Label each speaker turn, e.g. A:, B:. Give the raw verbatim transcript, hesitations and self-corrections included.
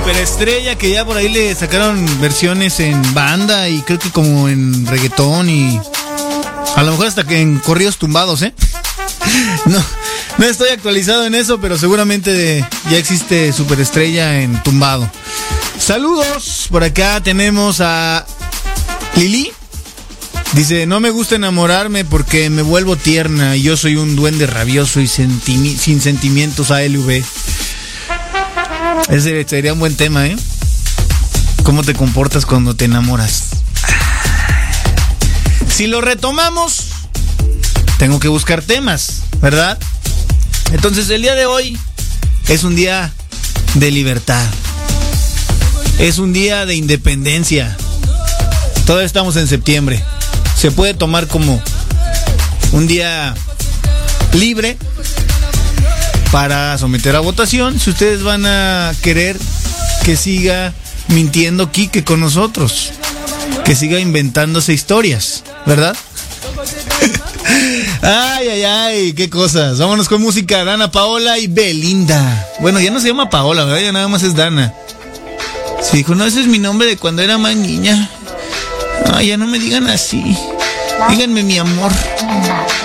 A: superestrella que ya por ahí le sacaron versiones en banda y creo que como en reggaetón y a lo mejor hasta que en corridos tumbados, ¿eh? No, no estoy actualizado en eso, pero seguramente ya existe superestrella en tumbado. Saludos, por acá tenemos a Lili. Dice, no me gusta enamorarme porque me vuelvo tierna y yo soy un duende rabioso y sentimi- sin sentimientos A L V. Ese sería un buen tema, ¿eh? ¿Cómo te comportas cuando te enamoras? Si lo retomamos, tengo que buscar temas, ¿verdad? Entonces el día de hoy es un día de libertad. Es un día de independencia. Todavía estamos en septiembre. Se puede tomar como un día libre para someter a votación si ustedes van a querer que siga mintiendo Quique con nosotros, que siga inventándose historias, ¿verdad? Ay, ay, ay, qué cosas. Vámonos con música. Dana Paola y Belinda. Bueno, ya no se llama Paola, ¿verdad? Ya nada más es Dana. Sí, dijo, no, ese es mi nombre de cuando era más niña. Ay, ya no me digan así. Díganme mi amor.